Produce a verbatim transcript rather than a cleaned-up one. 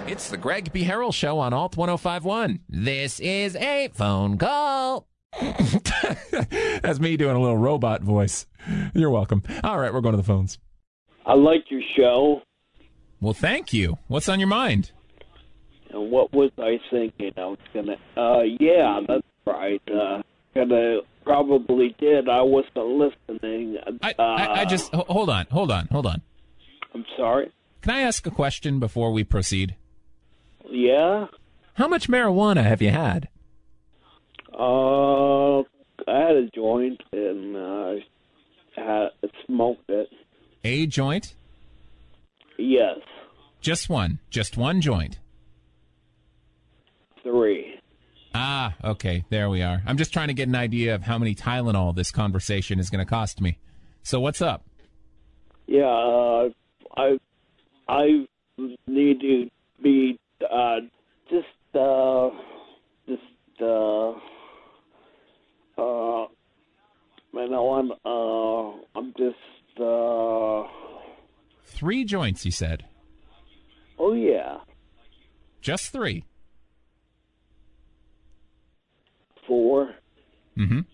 It's the Greg B. Harrell Show on Alt ten fifty-one. This is a phone call. That's me doing a little robot voice. You're welcome. All right, we're going to the phones. I like your show. Well, thank you. What's on your mind? And what was I thinking? I was gonna. Uh, yeah, that's right. Uh, gonna probably did. I wasn't listening. I, uh, I, I just ho- hold on, hold on, hold on. I'm sorry. Can I ask a question before we proceed? Yeah. How much marijuana have you had? Uh, I had a joint and uh, had smoked it. A joint? Yes. Just one. Just one joint. Three. Ah, okay. There we are. I'm just trying to get an idea of how many Tylenol this conversation is going to cost me. So what's up? Yeah, uh, I I need to be uh, just uh, just uh, uh, man, I want uh, I'm just uh. Three joints, he said. Oh yeah. Just three. Four. Mm-hmm.